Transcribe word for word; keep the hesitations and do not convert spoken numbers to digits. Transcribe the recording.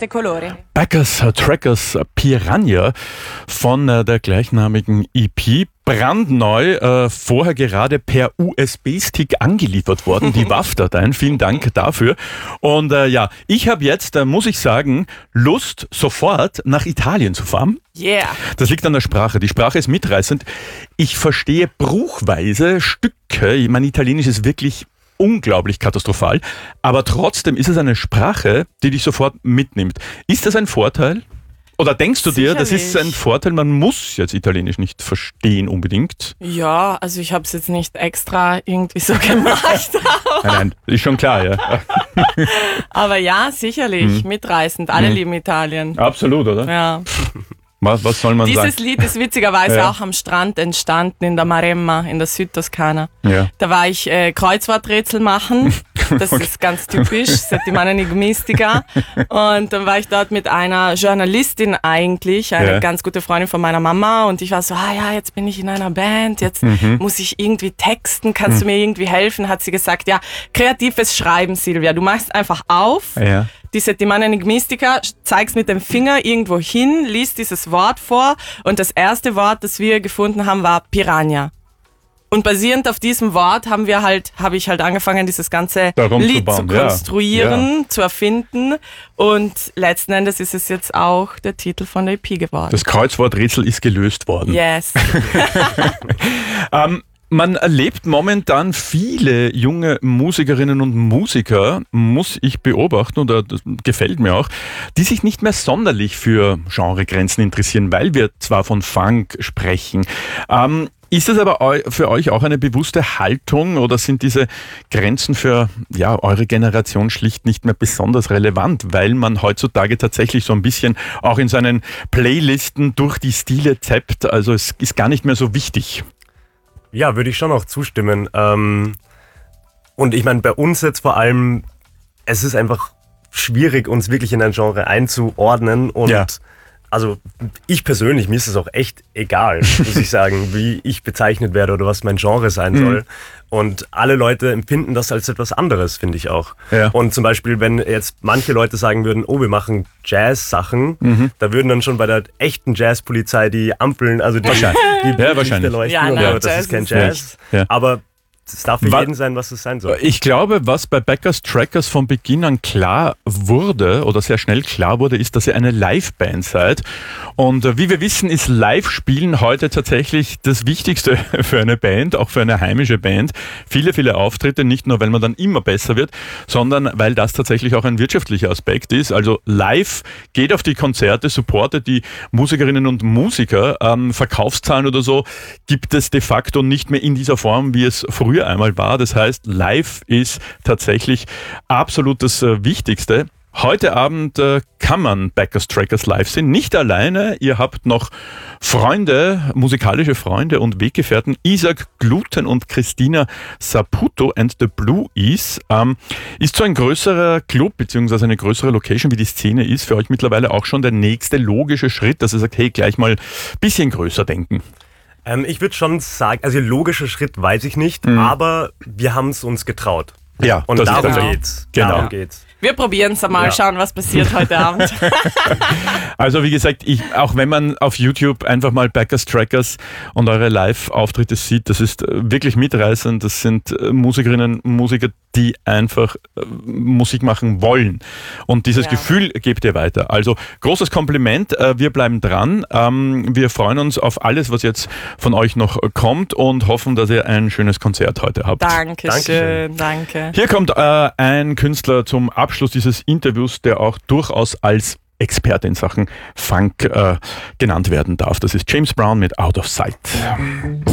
sette colori. Bacchus Trackers Piranha von äh, der gleichnamigen E P. Brandneu, äh, vorher gerade per U S B-Stick angeliefert worden, die W A V-Dateien. Vielen Dank dafür. Und äh, ja, ich habe jetzt, äh, muss ich sagen, Lust, sofort nach Italien zu fahren. Yeah. Das liegt an der Sprache. Die Sprache ist mitreißend. Ich verstehe bruchweise Stücke. Mein Italienisch ist wirklich unglaublich katastrophal. Aber trotzdem ist es eine Sprache, die dich sofort mitnimmt. Ist das ein Vorteil? Oder denkst du dir, das ist ein Vorteil, man muss jetzt Italienisch nicht verstehen unbedingt? Ja, also ich habe es jetzt nicht extra irgendwie so gemacht. Nein, nein, ist schon klar, ja. Aber ja, sicherlich, Mhm. mitreißend. Alle Mhm. lieben Italien. Absolut, oder? Ja. Was, was soll man Dieses sagen? Lied ist witzigerweise Ja. auch am Strand entstanden, in der Maremma, in der Südtoskana. Ja. Da war ich äh, Kreuzworträtsel machen. Das Okay. ist ganz typisch, settimana enigmistica. Und dann war ich dort mit einer Journalistin eigentlich, eine Ja. ganz gute Freundin von meiner Mama. Und ich war so, ah ja, jetzt bin ich in einer Band, jetzt Mhm. muss ich irgendwie texten, kannst du mir irgendwie helfen? Hat sie gesagt, ja, kreatives Schreiben, Silvia. Du machst einfach auf, Ja. die settimana enigmistica, zeigst mit dem Finger irgendwo hin, liest dieses Wort vor und das erste Wort, das wir gefunden haben, war Piranha. Und basierend auf diesem Wort haben wir halt, habe ich halt angefangen, dieses ganze Darum zu Lied zu bauen, ja. konstruieren, zu erfinden. Und letzten Endes ist es jetzt auch der Titel von der E P geworden. Das Kreuzworträtsel ist gelöst worden. Yes. Ähm, man erlebt momentan viele junge Musikerinnen und Musiker, muss ich beobachten, oder das gefällt mir auch, die sich nicht mehr sonderlich für Genregrenzen interessieren, weil wir zwar von Funk sprechen. Ähm, ist das aber eu- für euch auch eine bewusste Haltung, oder sind diese Grenzen für ja, eure Generation schlicht nicht mehr besonders relevant, weil man heutzutage tatsächlich so ein bisschen auch in seinen Playlisten durch die Stile zappt, also es ist gar nicht mehr so wichtig? Ja, würde ich schon auch zustimmen. Ähm, und ich meine, bei uns jetzt vor allem, es ist einfach schwierig, uns wirklich in ein Genre einzuordnen. Und Ja. also ich persönlich, mir ist es auch echt egal, muss ich sagen, wie ich bezeichnet werde oder was mein Genre sein soll. Und alle Leute empfinden das als etwas anderes, finde ich auch. Ja. Und zum Beispiel, wenn jetzt manche Leute sagen würden, oh, wir machen Jazz-Sachen, da würden dann schon bei der echten Jazzpolizei die Ampeln, also die, Wahrscheinlich. die Ja, Lichter wahrscheinlich. leuchten Ja, und nein, so, das Jazz ist kein ist Jazz. Ja. Aber es darf für Wa- jeden sein, was es sein soll. Ich glaube, was bei Bacchus Trackers von Beginn an klar wurde oder sehr schnell klar wurde, ist, dass ihr eine Liveband seid. Und äh, wie wir wissen, ist Live-Spielen heute tatsächlich das Wichtigste für eine Band, auch für eine heimische Band. Viele, viele Auftritte, nicht nur, weil man dann immer besser wird, sondern weil das tatsächlich auch ein wirtschaftlicher Aspekt ist. Also live, geht auf die Konzerte, supportet die Musikerinnen und Musiker. Ähm, Verkaufszahlen oder so gibt es de facto nicht mehr in dieser Form, wie es früher einmal war. Das heißt, live ist tatsächlich absolut das äh, Wichtigste. Heute Abend äh, kann man Bacchus Trackers live sehen. Nicht alleine, ihr habt noch Freunde, musikalische Freunde und Weggefährten, Isaac Gluten und Christina Saputo and the Blue Is. Ähm, ist so ein größerer Club bzw. eine größere Location, wie die Szene ist, für euch mittlerweile auch schon der nächste logische Schritt, dass ihr sagt, hey, gleich mal ein bisschen größer denken? Ähm, ich würde schon sagen, also logischer Schritt weiß ich nicht, aber wir haben es uns getraut. Ja, Und das ist darum perfekt. geht's. Genau. Darum geht's. Wir probieren es einmal, Ja. schauen, was passiert heute Abend. Also wie gesagt, ich, auch wenn man auf YouTube einfach mal Bacchus Trackers und eure Live-Auftritte sieht, das ist äh, wirklich mitreißend. Das sind äh, Musikerinnen und Musiker, die einfach äh, Musik machen wollen. Und dieses Ja. Gefühl gebt ihr weiter. Also großes Kompliment, äh, wir bleiben dran. Ähm, wir freuen uns auf alles, was jetzt von euch noch kommt und hoffen, dass ihr ein schönes Konzert heute habt. Dankeschön, danke. Hier kommt äh, ein Künstler zum Abschluss dieses Interviews, der auch durchaus als Experte in Sachen Funk äh, genannt werden darf. Das ist James Brown mit Out of Sight.